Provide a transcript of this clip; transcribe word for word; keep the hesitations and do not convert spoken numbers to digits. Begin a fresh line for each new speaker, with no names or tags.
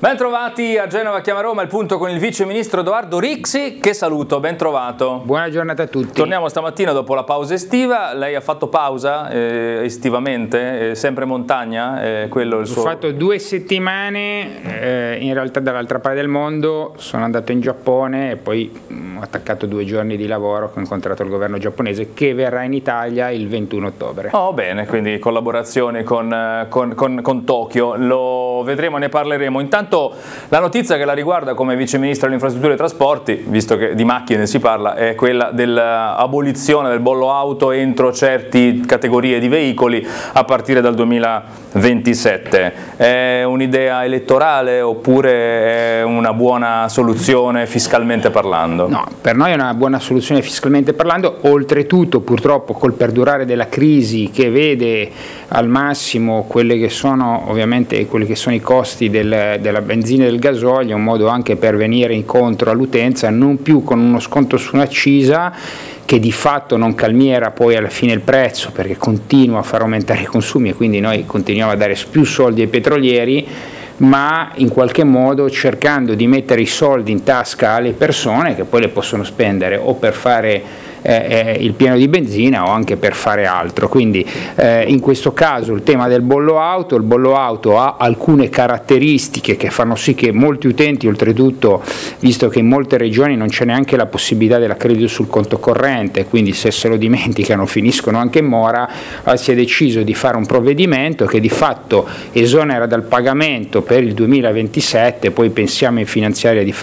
Ben trovati a Genova Chiama Roma, il punto con il vice ministro Edoardo Rixi, che saluto, ben trovato.
Buona giornata a tutti.
Torniamo stamattina dopo la pausa estiva, lei ha fatto pausa eh, estivamente, eh, sempre montagna, eh, quello il
Ho
suo...
fatto due settimane, eh, in realtà dall'altra parte del mondo, sono andato in Giappone e poi mh, ho attaccato due giorni di lavoro, ho incontrato il governo giapponese che verrà in Italia il ventuno ottobre.
Oh bene, quindi collaborazione con, con, con, con Tokyo, lo vedremo, ne parleremo. Intanto la notizia che la riguarda come vice ministro delle infrastrutture e trasporti, visto che di macchine si parla, è quella dell'abolizione del bollo auto entro certe categorie di veicoli a partire dal duemilaventisette. È un'idea elettorale oppure è una buona soluzione fiscalmente parlando?
No, per noi è una buona soluzione fiscalmente parlando, oltretutto purtroppo col perdurare della crisi che vede al massimo quelle che sono ovviamente quelli che sono i costi del, della benzina e del gasolio, è un modo anche per venire incontro all'utenza, non più con uno sconto su un'accisa che di fatto non calmiera poi alla fine il prezzo perché continua a far aumentare i consumi e quindi noi continuiamo a dare più soldi ai petrolieri, ma in qualche modo cercando di mettere i soldi in tasca alle persone che poi le possono spendere o per fare Eh, il pieno di benzina o anche per fare altro. Quindi eh, in questo caso il tema del bollo auto, il bollo auto ha alcune caratteristiche che fanno sì che molti utenti, oltretutto visto che in molte regioni non c'è neanche la possibilità dell'accredito sul conto corrente, quindi se se lo dimenticano finiscono anche in mora, si è deciso di fare un provvedimento che di fatto esonera dal pagamento per il duemilaventisette, poi pensiamo in finanziaria di fare